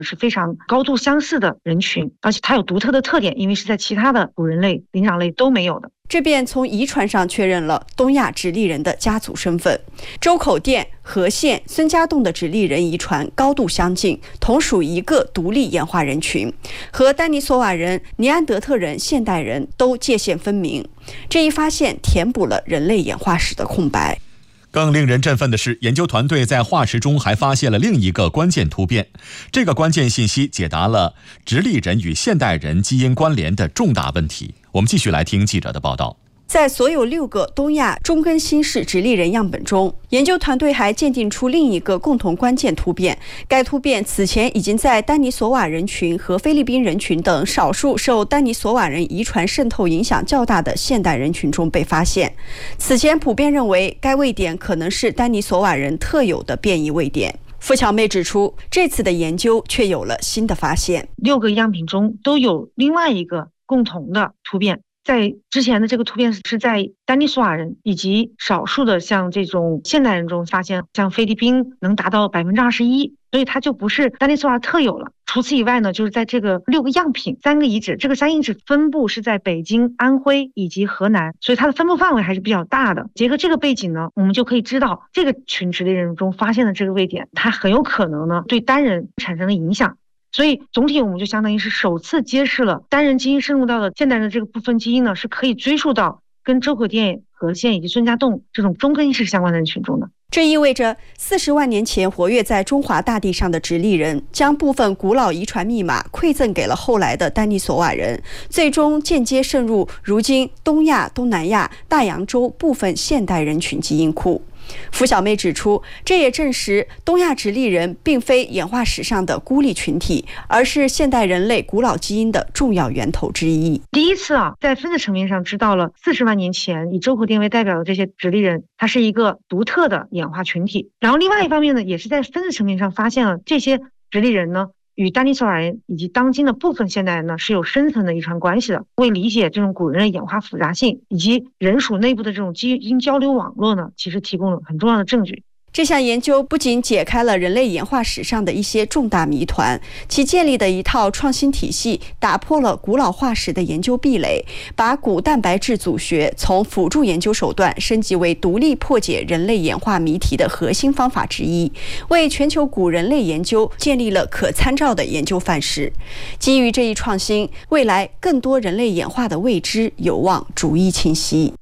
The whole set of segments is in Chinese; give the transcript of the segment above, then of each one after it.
是非常高度相似的人群，而且它有独特的特点，因为是在其他的古人类、灵长类都没有的。 这便从遗传上确认了东亚直立人的家族身份。周口店、和县、孙家洞的直立人遗传高度相近，同属一个独立演化人群，和丹尼索瓦人、尼安德特人、现代人都界限分明。这一发现填补了人类演化史的空白。 更令人振奋的是，研究团队在化石中还发现了另一个关键突变，这个关键信息解答了直立人与现代人基因关联的重大问题。我们继续来听记者的报道。 在所有6个东亚中根新世直立人样本中，研究团队还鉴定出另一个共同关键突变。该突变此前已经在丹尼索瓦人群和菲律宾人群等少数受丹尼索瓦人遗传渗透影响较大的现代人群中被发现。此前普遍认为该位点可能是丹尼索瓦人特有的变异位点。付巧妹指出，这次的研究却有了新的发现 ，6个样品中都有另外一个共同的突变。在之前的这个突变是在丹尼索瓦人以及少数的像这种现代人中发现，像菲律宾能达到21%，所以它就不是丹尼索瓦特有了。除此以外呢，就是在这个6个样品3个遗址，这个3遗址分布是在北京、安徽以及河南，所以它的分布范围还是比较大的。结合这个背景呢，我们就可以知道这个群直立人中发现的这个位点，它很有可能呢对单人产生了影响。所以总体我们就相当于是首次揭示了单人基因渗入到的现代人的这个部分基因呢，是可以追溯到跟周口店、和县以及孙家洞这种中根氏相关的人群中的。 这意味着40万年前活跃在中华大地上的直立人将部分古老遗传密码馈赠给了后来的丹尼索瓦人，最终间接渗入如今东亚、东南亚、大洋洲部分现代人群基因库。付小妹指出，这也证实东亚直立人并非演化史上的孤立群体，而是现代人类古老基因的重要源头之一。 第一次在分子层面上知道了40万年前以周口店为代表的这些直立人，它是一个独特的演化群体。然后另外一方面呢，也是在分子层面上发现了这些直立人呢与丹尼索瓦人以及当今的部分现代人呢是有深层的遗传关系的，为理解这种古人的演化复杂性以及人属内部的这种基因交流网络呢，其实提供了很重要的证据。 这项研究不仅解开了人类演化史上的一些重大谜团，其建立的一套创新体系打破了古老化石的研究壁垒，把古蛋白质组学从辅助研究手段升级为独立破解人类演化谜题的核心方法之一，为全球古人类研究建立了可参照的研究范式。基于这一创新，未来更多人类演化的未知有望逐一清晰。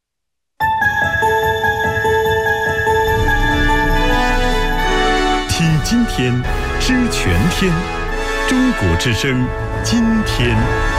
听今天，知全天。中国之声，今天。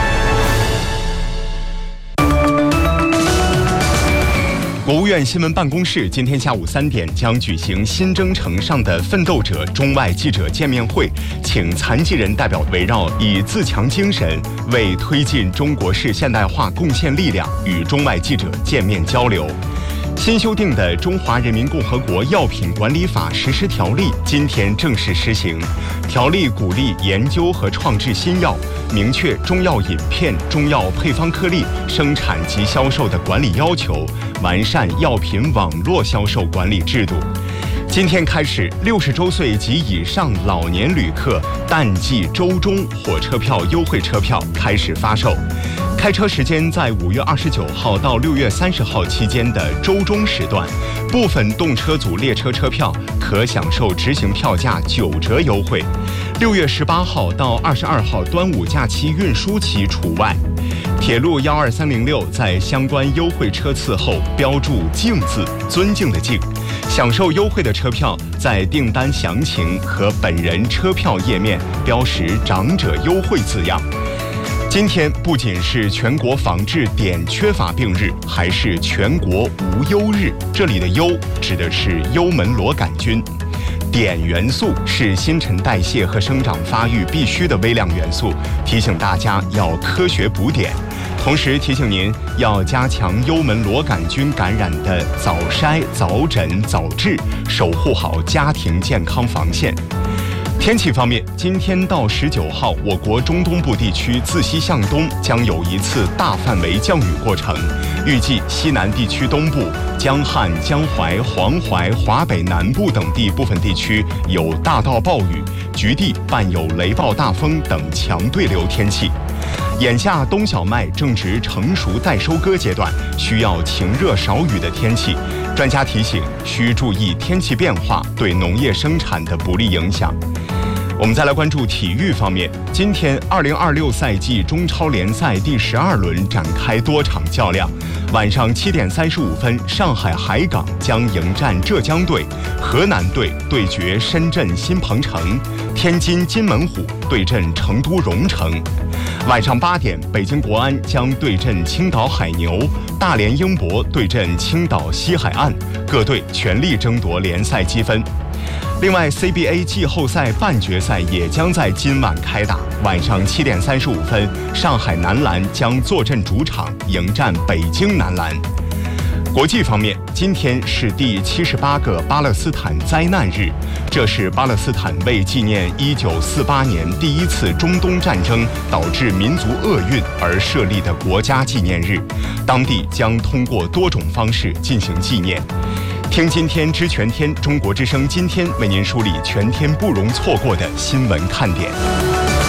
国务院新闻办公室今天下午3点将举行新征程上的奋斗者中外记者见面会，请残疾人代表围绕以自强精神为推进中国式现代化贡献力量，与中外记者见面交流。新修订的《中华人民共和国药品管理法》实施条例今天正式施行。条例鼓励研究和创制新药，明确中药饮片、中药配方颗粒生产及销售的管理要求，完善药品网络销售管理制度。今天开始，60周岁及以上老年旅客淡季周中火车票优惠车票开始发售。开车时间在5月29号到6月30号期间的周中时段，部分动车组列车车票可享受执行票价9折优惠。6月18号到22号端午假期运输期除外。铁路12306在相关优惠车次后标注“敬”字，尊敬的敬。享受优惠的车票在订单详情和本人车票页面标识“长者优惠”字样。今天不仅是全国防治碘缺乏病日，还是全国无忧日。这里的忧指的是幽门螺杆菌。碘元素是新陈代谢和生长发育必须的微量元素，提醒大家要科学补碘。同时提醒您要加强幽门螺杆菌感染的早筛、早诊、早治，守护好家庭健康防线。天气方面，今天到19号，我国中东部地区自西向东将有一次大范围降雨过程，预计西南地区东部、江汉、江淮、黄淮、华北南部等地部分地区有大到暴雨， 局地伴有雷暴大风等强对流天气。眼下冬小麦正值成熟待收割阶段，需要晴热少雨的天气。专家提醒，需注意天气变化对农业生产的不利影响。我们再来关注体育方面，今天2026赛季中超联赛第12轮展开多场较量。晚上7点35分，上海海港将迎战浙江队，河南队对决深圳新鹏城，天津津门虎对阵成都蓉城。晚上8点，北京国安将对阵青岛海牛，大连英博对阵青岛西海岸，各队全力争夺联赛积分。另外 ，CBA 季后赛半决赛也将在今晚开打。晚上7点35分，上海男篮将坐镇主场迎战北京男篮。国际方面，今天是第78个巴勒斯坦灾难日，这是巴勒斯坦为纪念1948年第一次中东战争导致民族厄运而设立的国家纪念日，当地将通过多种方式进行纪念。听今天知全天，中国之声今天为您梳理全天不容错过的新闻看点。